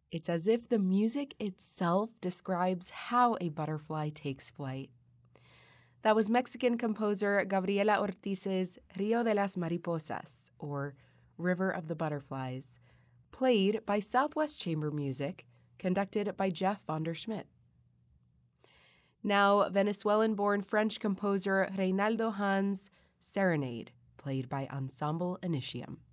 It's as if the music itself describes how a butterfly takes flight. That was Mexican composer Gabriela Ortiz's Rio de las Mariposas, or River of the Butterflies, played by Southwest Chamber Music, conducted by Jeff von der Schmidt. Now, Venezuelan-born French composer Reynaldo Hahn's Serenade, played by Ensemble Initium.